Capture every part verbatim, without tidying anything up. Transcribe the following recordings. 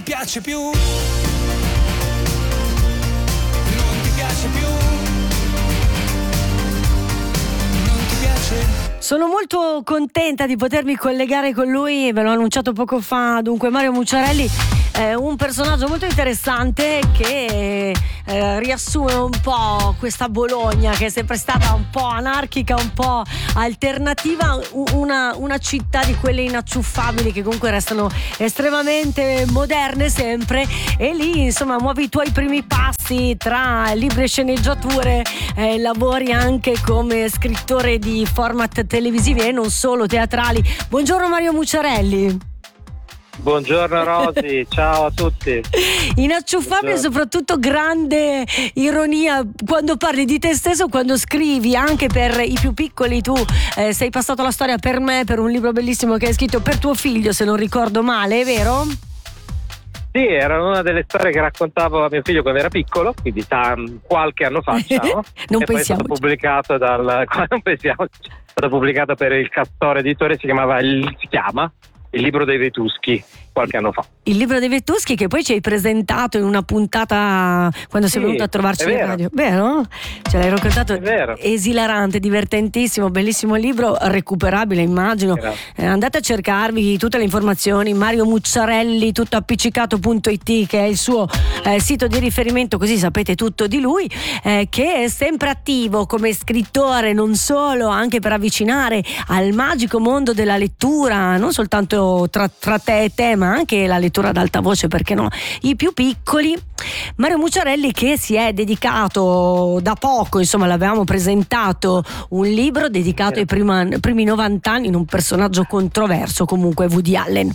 piace più, non ti piace più, non ti piace. Sono molto contenta di potermi collegare con lui, ve l'ho annunciato poco fa. Dunque, Mario Mucciarelli è un personaggio molto interessante che eh, riassume un po' questa Bologna che è sempre stata un po' anarchica, un po' alternativa, una, una città di quelle inacciuffabili che comunque restano estremamente moderne sempre, e lì insomma muovi i tuoi primi passi tra libri e sceneggiature, eh, lavori anche come scrittore di format televisivi e non solo teatrali. Buongiorno Mario Mucciarelli. Buongiorno Rosy, ciao a tutti. Inacciuffabile, soprattutto grande ironia quando parli di te stesso, quando scrivi anche per i più piccoli. Tu eh, sei passato la storia per me, per un libro bellissimo che hai scritto per tuo figlio, se non ricordo male, è vero? Sì, era una delle storie che raccontavo a mio figlio quando era piccolo, quindi da qualche anno fa, diciamo. Non e poi è stato pubblicato dal non pensiamo, è stato pubblicato per il Castore Editore, si chiamava il, si chiama Il libro dei Vetuschi, qualche anno fa. Il libro dei Vetuschi, che poi ci hai presentato in una puntata quando sei sì, venuto a trovarci in vero. radio. Vero? Ce l'hai raccontato, è vero. Esilarante, divertentissimo, bellissimo libro, recuperabile immagino. Eh, andate a cercarvi tutte le informazioni, Mario Mucciarelli tutto appiccicato punto it, che è il suo eh, sito di riferimento, così sapete tutto di lui, eh, che è sempre attivo come scrittore, non solo, anche per avvicinare al magico mondo della lettura, non soltanto tra, tra te e te, ma anche la lettura ad alta voce, perché no, i più piccoli. Mario Mucciarelli, che si è dedicato da poco, insomma l'avevamo presentato, un libro dedicato ai prima, primi novanta anni in un personaggio controverso, comunque Woody Allen.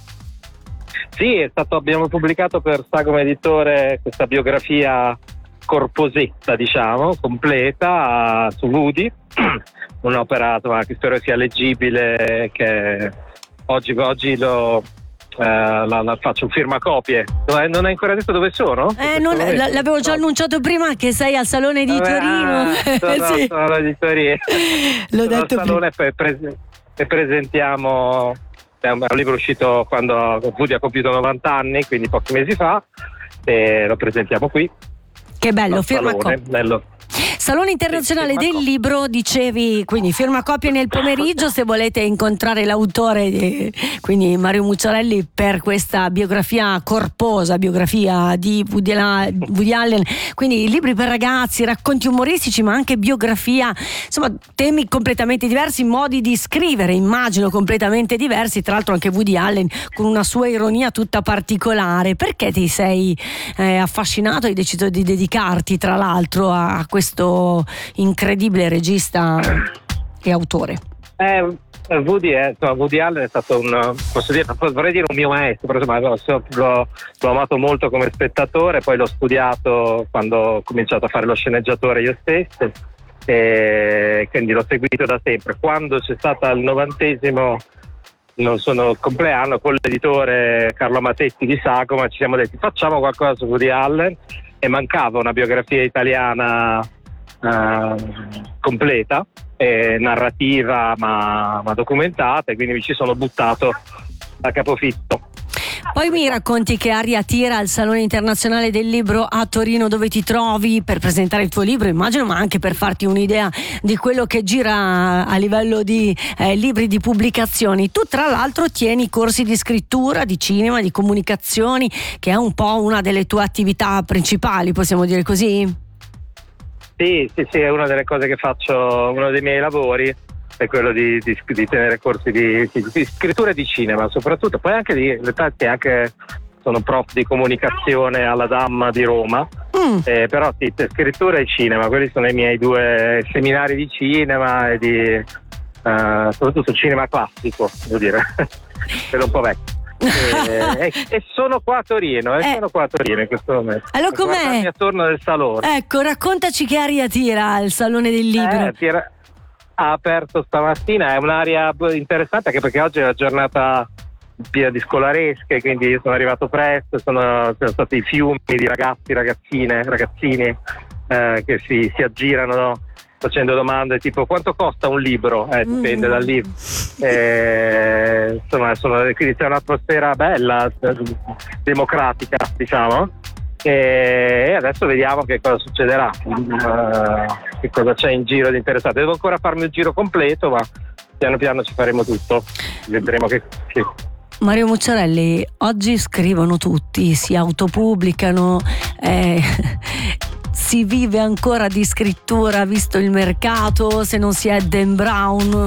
Sì, è stato, abbiamo pubblicato per Sagoma Editore questa biografia corposetta, diciamo, completa su Woody, un'opera insomma, che spero sia leggibile, che oggi, oggi lo eh, la, la faccio un firmacopie. Non hai ancora detto dove sono? Eh, non, l'avevo già annunciato prima che sei al Salone di Vabbè, Torino. Ah, sono, sì. sono di Torino. L'ho sono detto al Salone e pre- pre- presentiamo. È un libro uscito quando Woody ha compiuto novanta anni, quindi pochi mesi fa, e lo presentiamo qui. Che bello, firmacopie. Bello. Salone internazionale sì, del libro, dicevi, quindi firmacopie nel pomeriggio se volete incontrare l'autore, di, quindi Mario Mucciarelli, per questa biografia corposa, biografia di Woody, Woody Allen, quindi libri per ragazzi, racconti umoristici ma anche biografia, insomma temi completamente diversi, modi di scrivere immagino completamente diversi, tra l'altro anche Woody Allen con una sua ironia tutta particolare. Perché ti sei eh, affascinato e hai deciso di dedicarti tra l'altro a questo incredibile regista e autore? Eh, Woody, è, insomma, Woody Allen è stato un, posso dire, vorrei dire un mio maestro, però insomma, l'ho, l'ho, l'ho amato molto come spettatore, poi l'ho studiato quando ho cominciato a fare lo sceneggiatore io stesso, e quindi l'ho seguito da sempre. Quando c'è stato il novantesimo non sono il compleanno, con l'editore Carlo Matetti di Sagoma ci siamo detti facciamo qualcosa su Woody Allen, e mancava una biografia italiana Uh, completa, eh, narrativa ma, ma documentata, e quindi mi ci sono buttato a capofitto. Poi mi racconti che aria tira al Salone Internazionale del Libro a Torino, dove ti trovi per presentare il tuo libro, immagino, ma anche per farti un'idea di quello che gira a livello di eh, libri, di pubblicazioni. Tu tra l'altro tieni corsi di scrittura, di cinema, di comunicazioni, che è un po' una delle tue attività principali, possiamo dire così? Sì, sì, sì, è una delle cose che faccio, uno dei miei lavori è quello di, di, di tenere corsi di, di, di scrittura e di cinema soprattutto, poi anche di, anche sono prof di comunicazione alla Damma di Roma, mm. eh, però sì, scrittura e cinema, quelli sono i miei due seminari di cinema e di uh, soprattutto cinema classico, devo dire, quello un po' vecchio. e, e sono qua a Torino, e eh. sono qua a Torino in questo momento. Allora com'è? Attorno del salone. Ecco, raccontaci che aria tira il Salone del Libro. Eh, tira, ha aperto stamattina, è un'area interessante anche perché oggi è una giornata piena di scolaresche, quindi io sono arrivato presto, sono, sono stati fiumi di ragazzi, ragazzine, ragazzini eh, che si, si aggirano facendo domande tipo quanto costa un libro, eh, dipende mm. dal libro, eh, insomma sono, quindi c'è un'atmosfera bella, democratica, diciamo, e adesso vediamo che cosa succederà, uh, che cosa c'è in giro di interessante. Devo ancora farmi il giro completo, ma piano piano ci faremo tutto, vedremo che, che... Mario Mucciarelli, oggi scrivono tutti, si autopubblicano, eh, si vive ancora di scrittura visto il mercato, se non si è Dan Brown?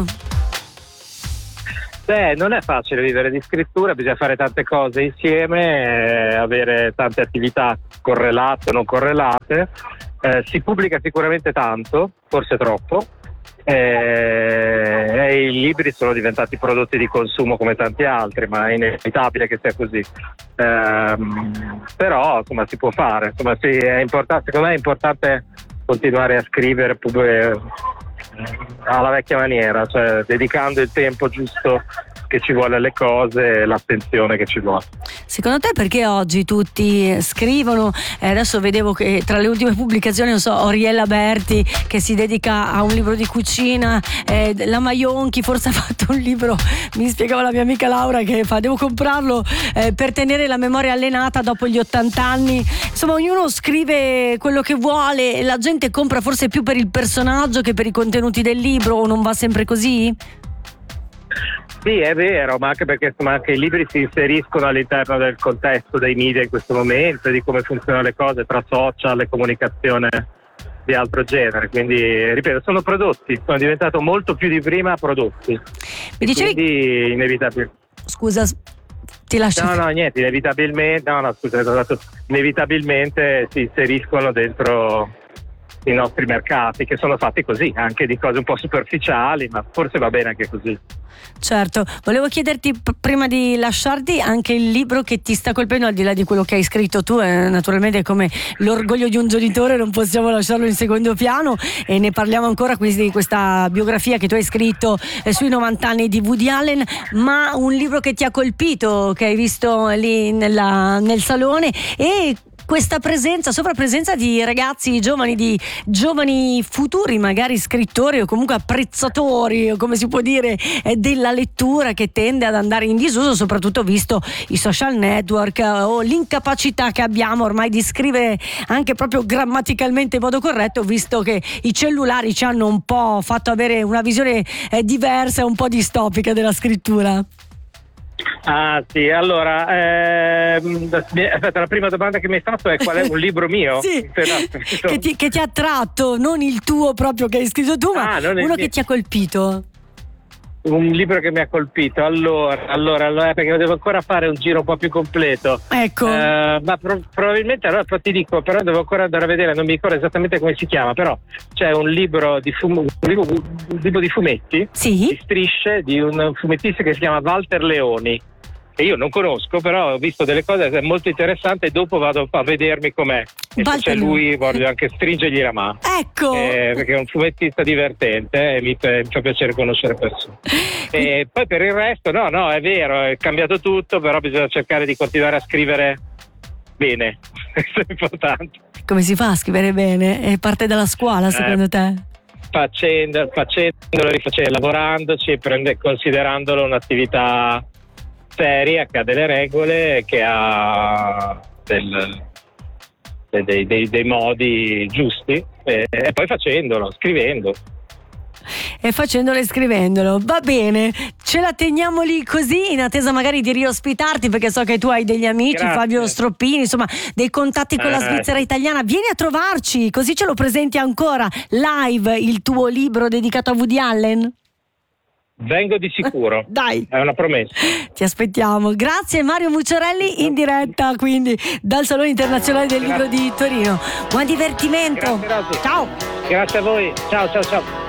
Beh, non è facile vivere di scrittura, bisogna fare tante cose insieme, eh, avere tante attività correlate o non correlate, eh, si pubblica sicuramente tanto, forse troppo, eh, e i libri sono diventati prodotti di consumo come tanti altri, ma è inevitabile che sia così. Eh, però insomma si può fare, insomma, sì, è importante, secondo me è importante continuare a scrivere alla vecchia maniera, cioè dedicando il tempo giusto che ci vuole alle cose e l'attenzione che ci vuole. Secondo te perché oggi tutti scrivono? Eh, adesso vedevo che tra le ultime pubblicazioni, non so, Oriella Berti che si dedica a un libro di cucina, eh, la Maionchi forse ha fatto un libro, mi spiegava la mia amica Laura che fa, devo comprarlo eh, per tenere la memoria allenata dopo gli ottanta anni. Insomma, ognuno scrive quello che vuole e la gente compra forse più per il personaggio che per i contenuti del libro, o non va sempre così? Sì, è vero, ma anche perché insomma, anche i libri si inseriscono all'interno del contesto dei media in questo momento, di come funzionano le cose tra social e comunicazione di altro genere, quindi ripeto, sono prodotti, sono diventato molto più di prima prodotti. Mi dicevi... Quindi inevitabilmente... Scusa, ti lascio... No, no, niente, inevitabilmente, no, no, scusa, inevitabilmente si inseriscono dentro i nostri mercati, che sono fatti così, anche di cose un po' superficiali, ma forse va bene anche così. Certo, volevo chiederti p- prima di lasciarti anche il libro che ti sta colpendo, al di là di quello che hai scritto tu, eh, naturalmente come l'orgoglio di un genitore non possiamo lasciarlo in secondo piano, e ne parliamo ancora quindi di questa biografia che tu hai scritto eh, sui novanta anni di Woody Allen, ma un libro che ti ha colpito, che hai visto lì nella, nel salone, e questa presenza, sovrappresenza di ragazzi giovani, di giovani futuri magari scrittori o comunque apprezzatori, o come si può dire, eh, della lettura, che tende ad andare in disuso, soprattutto visto i social network eh, o l'incapacità che abbiamo ormai di scrivere anche proprio grammaticalmente in modo corretto, visto che i cellulari ci hanno un po' fatto avere una visione eh, diversa e un po' distopica della scrittura. Ah sì, allora ehm, aspetta, la prima domanda che mi hai fatto è qual è un libro mio? Sì, che ti, che ti ha attratto, non il tuo proprio che hai scritto tu, ma ah, uno che ti ha colpito. Un libro che mi ha colpito, allora, allora, allora perché devo ancora fare un giro un po' più completo. Ecco. Uh, ma pro- probabilmente, allora ti dico, però devo ancora andare a vedere, non mi ricordo esattamente come si chiama, però c'è un libro di, fum- un libro, un libro di fumetti, sì? di strisce, di un fumettista che si chiama Walter Leoni, che io non conosco, però ho visto delle cose, è molto interessante, e dopo vado a vedermi com'è. E se c'è lui voglio anche stringergli la mano. Ecco! Eh, perché è un fumettista divertente e eh, mi, mi fa piacere conoscere persone. E poi per il resto, no, no, è vero, è cambiato tutto, però bisogna cercare di continuare a scrivere bene. Questo è importante. Come si fa a scrivere bene? È parte dalla scuola, secondo eh, te? Facendo, facendolo, rifacendo, lavorandoci, prende, considerandolo un'attività seria, che ha delle regole, che ha del, dei, dei, dei modi giusti, e, e poi facendolo, scrivendo. E facendolo e scrivendolo, va bene, ce la teniamo lì così, in attesa magari di riospitarti, perché so che tu hai degli amici. Grazie. Fabio Stroppini, insomma dei contatti con eh. la Svizzera italiana, vieni a trovarci così ce lo presenti ancora live il tuo libro dedicato a Woody Allen. Vengo di sicuro. Dai. È una promessa. Ti aspettiamo. Grazie Mario Mucciarelli, in diretta quindi dal Salone Internazionale del Libro di Torino. Buon divertimento. Grazie, ciao. Grazie a voi. Ciao ciao ciao.